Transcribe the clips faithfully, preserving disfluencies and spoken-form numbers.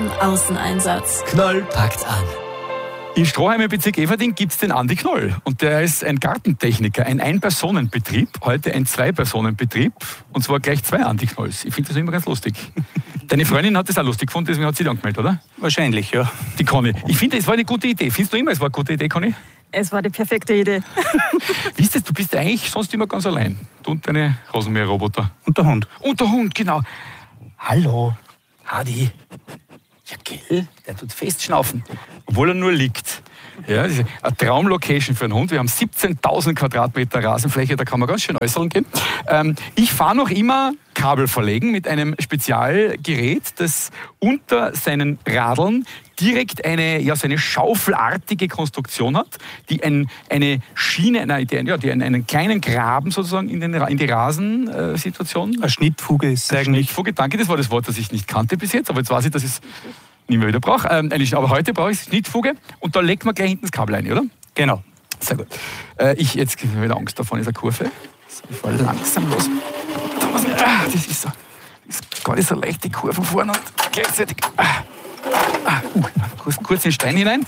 zum Außeneinsatz. Knoll packt an. In Stroheim im Bezirk Everding gibt es den Andi Knoll. Und der ist ein Gartentechniker, ein Ein-Personen-Betrieb, heute ein Zwei-Personen-Betrieb. Und zwar gleich zwei Andi Knolls. Ich finde das immer ganz lustig. Deine Freundin hat das auch lustig gefunden, deswegen hat sie dich angemeldet, oder? Wahrscheinlich, ja. Die Conny. Ich finde, es war eine gute Idee. Findest du immer, es war eine gute Idee, Conny? Es war die perfekte Idee. Wisst ihr, du bist ja eigentlich sonst immer ganz allein. Du und deine Rasenmäherroboter. Und der Hund. Und der Hund, genau. Hallo, Hadi. Ja, gell? Der tut festschnaufen, obwohl er nur liegt. Ja, das ist eine Traumlocation für einen Hund. Wir haben siebzehntausend Quadratmeter Rasenfläche, da kann man ganz schön äußern gehen. Ähm, ich fahre noch immer Kabel verlegen mit einem Spezialgerät, das unter seinen Radeln direkt eine, ja, so eine schaufelartige Konstruktion hat, die ein, eine Schiene, nein, die, ja, die einen, einen kleinen Graben sozusagen in, den, in die Rasensituation. Eine Schnittfuge ist Eine eigentlich. Schnittfuge, danke, das war das Wort, das ich nicht kannte bis jetzt, aber jetzt weiß ich, dass ich es nicht mehr wieder brauche. Ähm, aber heute brauche ich Schnittfuge und da legt man gleich hinten das Kabel ein, oder? Genau. Sehr gut. Äh, ich jetzt habe wieder Angst davon, ist eine Kurve. So, ich fahre langsam los. Da muss ich, ah, das ist so. Das ist gar nicht so leicht, die Kurve vorne und gleichzeitig. Ah, ah, uh, kurz, kurz in den Stein hinein.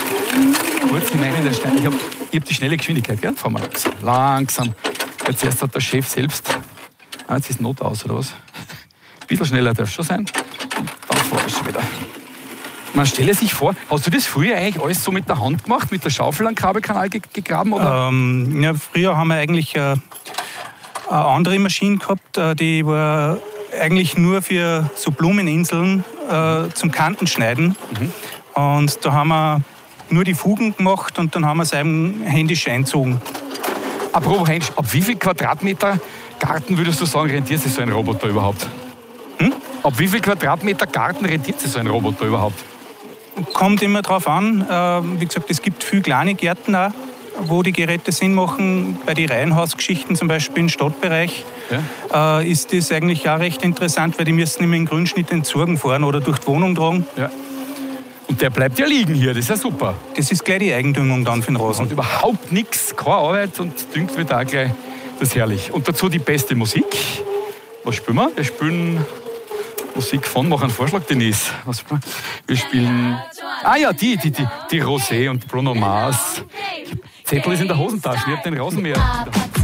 Kurz hinein in den Stein. Ich habe ich hab die schnelle Geschwindigkeit, gell? Fahren wir langsam. Langsam. Jetzt erst hat der Chef selbst. Ah, jetzt ist Not aus, oder was? Ein bisschen schneller darf es schon sein. Und dann fahre ich schon wieder. Man stelle sich vor, hast du das früher eigentlich alles so mit der Hand gemacht, mit der Schaufel an den Kabelkanal ge- gegraben? Oder? Ähm, ja, früher haben wir eigentlich äh, eine andere Maschine gehabt, äh, die war eigentlich nur für so Blumeninseln äh, zum Kantenschneiden. Mhm. Und da haben wir nur die Fugen gemacht und dann haben wir es eben händisch einzogen. Apropos händisch, ab wie viel Quadratmeter Garten würdest du sagen, rentiert sich so ein Roboter überhaupt? Hm? Ab wie viel Quadratmeter Garten rentiert sich so ein Roboter überhaupt? Kommt immer drauf an. Äh, wie gesagt, es gibt viele kleine Gärten auch, wo die Geräte Sinn machen. Bei den Reihenhausgeschichten, zum Beispiel im Stadtbereich, ja. äh, ist das eigentlich auch recht interessant, weil die müssen immer in Grünschnitt entsorgen fahren oder durch die Wohnung tragen. Ja. Und der bleibt ja liegen hier, das ist ja super. Das ist gleich die Eigendüngung dann für den Rasen. Und überhaupt nichts, keine Arbeit und düngt wird auch gleich. Das ist herrlich. Und dazu die beste Musik. Was spielen wir? Wir spielen Musik von, mach einen Vorschlag, Denise. Was spielen wir? Wir spielen. Ah ja, die, die, die, die Rosé und Bruno Mars. Zettel ist in der Hosentasche, ich hab den Rasenmäher.